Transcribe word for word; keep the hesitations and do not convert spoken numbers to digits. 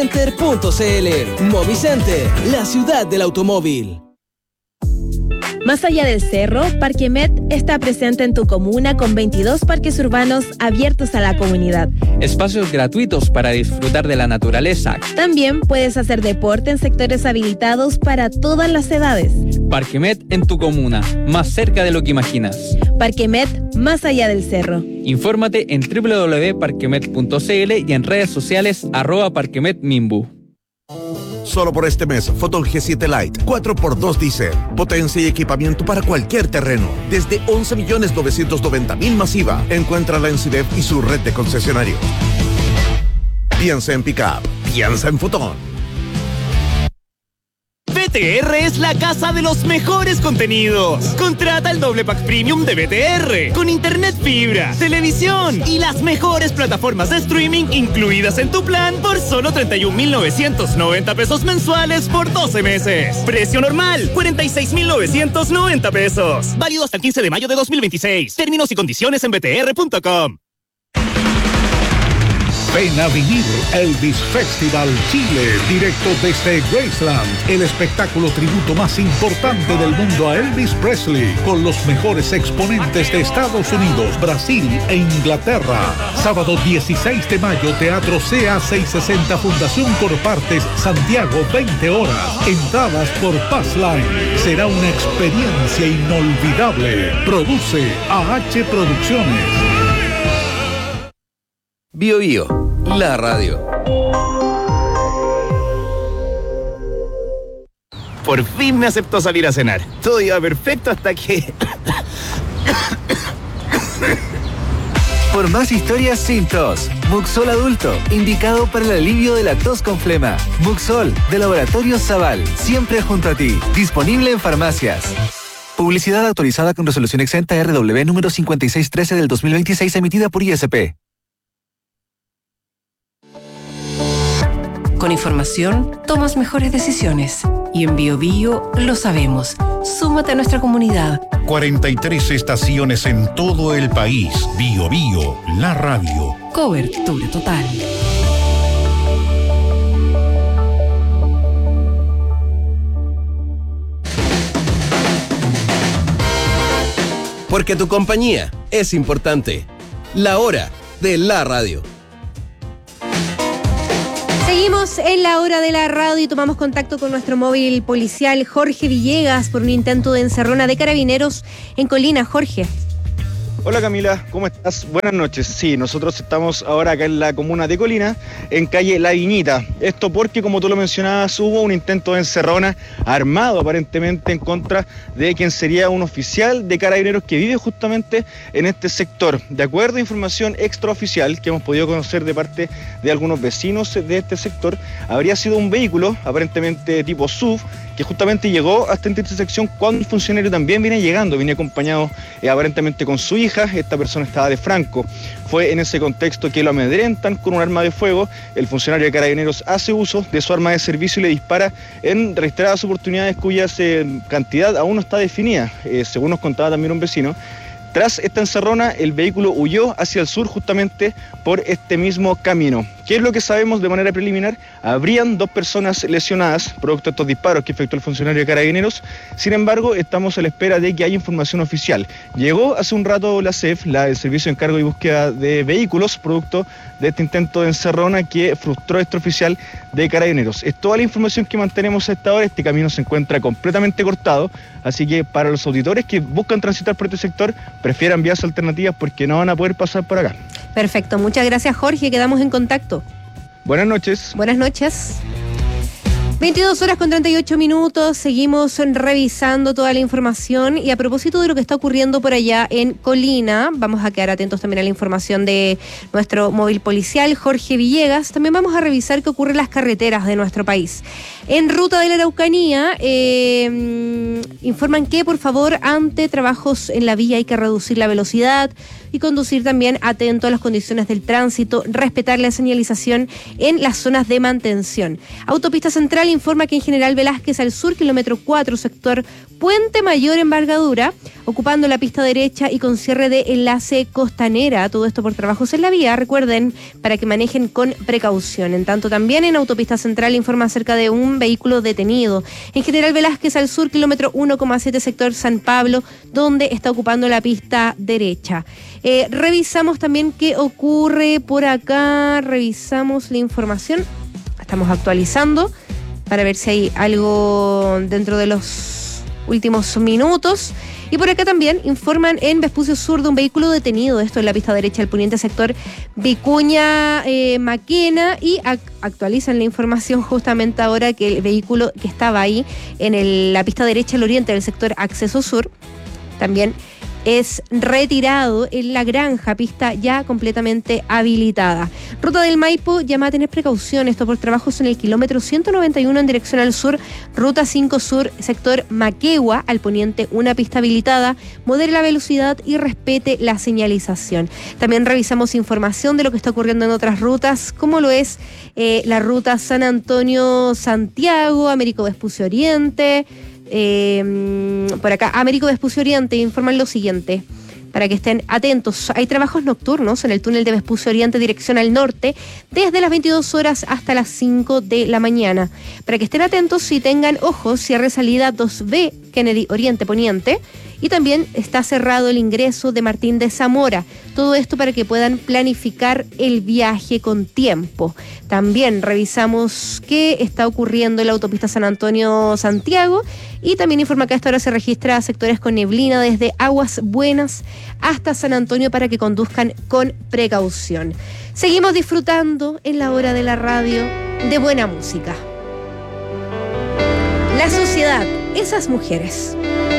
Center punto c l. Movicenter, la ciudad del automóvil. Más allá del cerro, Parquemet está presente en tu comuna con veintidós parques urbanos abiertos a la comunidad. Espacios gratuitos para disfrutar de la naturaleza. También puedes hacer deporte en sectores habilitados para todas las edades. Parquemet en tu comuna, más cerca de lo que imaginas. Parquemet, más allá del cerro. Infórmate en doble u doble u doble u punto parquemet punto c l y en redes sociales arroba parquemetmimbu. Solo por este mes, Fotón G siete Lite cuatro por dos Diesel. Potencia y equipamiento para cualquier terreno. Desde once millones novecientos noventa mil masiva. Encuéntrala en C I D E P y su red de concesionarios. Piensa en Pickup. Piensa en Fotón. B T R es la casa de los mejores contenidos. Contrata el doble pack premium de B T R con internet fibra, televisión y las mejores plataformas de streaming incluidas en tu plan por solo treinta y un mil novecientos noventa pesos mensuales por doce meses. Precio normal, cuarenta y seis mil novecientos noventa pesos. Válido hasta el quince de mayo de dos mil veintiséis. Términos y condiciones en b t r punto com. Ven a vivir Elvis Festival Chile, directo desde Graceland, el espectáculo tributo más importante del mundo a Elvis Presley, con los mejores exponentes de Estados Unidos, Brasil e Inglaterra. Sábado dieciséis de mayo, Teatro C A seiscientos sesenta, Fundación Corpartes, Santiago, veinte horas. Entradas por Passline. Será una experiencia inolvidable. Produce A H Producciones. Bio Bio, la radio. Por fin me aceptó salir a cenar. Todo iba perfecto hasta que... Por más historias sin tos, Muxol Adulto, indicado para el alivio de la tos con flema. Muxol, de Laboratorios Zaval, siempre junto a ti. Disponible en farmacias. Publicidad autorizada con resolución exenta R W número cincuenta y seis trece del dos mil veintiséis, emitida por I S P. Con información, tomas mejores decisiones. Y en Bio Bio lo sabemos. Súmate a nuestra comunidad. cuarenta y tres estaciones en todo el país. Bio Bio, la radio. Cobertura total. Porque tu compañía es importante. La hora de la radio. Seguimos en la hora de la radio y tomamos contacto con nuestro móvil policial Jorge Villegas por un intento de encerrona de carabineros en Colina. Jorge. Hola Camila, ¿cómo estás? Buenas noches. Sí, nosotros estamos ahora acá en la comuna de Colina, en calle La Viñita. Esto porque, como tú lo mencionabas, hubo un intento de encerrona armado aparentemente en contra de quien sería un oficial de carabineros que vive justamente en este sector. De acuerdo a información extraoficial que hemos podido conocer de parte de algunos vecinos de este sector, habría sido un vehículo aparentemente tipo S U V que justamente llegó hasta esta intersección cuando el funcionario también viene llegando, viene acompañado eh, aparentemente con su hija. Esta persona estaba de franco. Fue en ese contexto que lo amedrentan con un arma de fuego. El funcionario de carabineros hace uso de su arma de servicio y le dispara en reiteradas oportunidades cuya eh, cantidad aún no está definida, eh, según nos contaba también un vecino. Tras esta encerrona, el vehículo huyó hacia el sur justamente por este mismo camino. ¿Qué es lo que sabemos de manera preliminar? Habrían dos personas lesionadas producto de estos disparos que efectuó el funcionario de carabineros. Sin embargo, estamos a la espera de que haya información oficial. Llegó hace un rato la C E F, la, el Servicio de Encargo y Búsqueda de Vehículos, producto de este intento de encerrona que frustró este oficial de carabineros. Es toda la información que mantenemos a esta hora. Este camino se encuentra completamente cortado, así que para los auditores que buscan transitar por este sector, prefieran vías alternativas porque no van a poder pasar por acá. Perfecto, muchas gracias Jorge, quedamos en contacto. Buenas noches. Buenas noches. veintidós horas con treinta y ocho minutos, seguimos revisando toda la información y a propósito de lo que está ocurriendo por allá en Colina, vamos a quedar atentos también a la información de nuestro móvil policial Jorge Villegas. También vamos a revisar qué ocurre en las carreteras de nuestro país. En ruta de la Araucanía, eh, informan que por favor ante trabajos en la vía hay que reducir la velocidad y conducir también atento a las condiciones del tránsito, respetar la señalización en las zonas de mantención. Autopista Central informa que en General Velázquez al sur, kilómetro cuatro, sector Puente Mayor Envergadura, ocupando la pista derecha y con cierre de enlace Costanera. Todo esto por trabajos en la vía. Recuerden, para que manejen con precaución. En tanto, también en Autopista Central informa acerca de un vehículo detenido. En General Velázquez al sur, kilómetro uno coma siete, sector San Pablo, donde está ocupando la pista derecha. Eh, revisamos también qué ocurre por acá. Revisamos la información. Estamos actualizando para ver si hay algo dentro de los últimos minutos. Y por acá también informan en Vespucio Sur de un vehículo detenido, esto en la pista derecha del poniente sector Vicuña eh, Maquena, y ac- actualizan la información justamente ahora que el vehículo que estaba ahí en el, la pista derecha al oriente del sector Acceso Sur también es retirado en la granja, pista ya completamente habilitada. Ruta del Maipo llama a tener precaución, esto por trabajos en el kilómetro ciento noventa y uno en dirección al sur, ruta cinco sur, sector Maquegua, al poniente una pista habilitada, modere la velocidad y respete la señalización. También revisamos información de lo que está ocurriendo en otras rutas, como lo es eh, la ruta San Antonio-Santiago, Américo Vespucio Oriente. Eh, por acá, Américo Vespucio Oriente informan lo siguiente, para que estén atentos. Hay trabajos nocturnos en el túnel de Vespucio Oriente dirección al norte, desde las veintidós horas hasta las cinco de la mañana. Para que estén atentos y tengan ojo, cierre salida dos B, Kennedy Oriente Poniente, y también está cerrado el ingreso de Martín de Zamora. Todo esto para que puedan planificar el viaje con tiempo. También revisamos qué está ocurriendo en la autopista San Antonio-Santiago, y también informa que a esta hora se registra sectores con neblina desde Aguas Buenas hasta San Antonio para que conduzcan con precaución. Seguimos disfrutando en la hora de la radio de buena música. La sociedad, esas mujeres.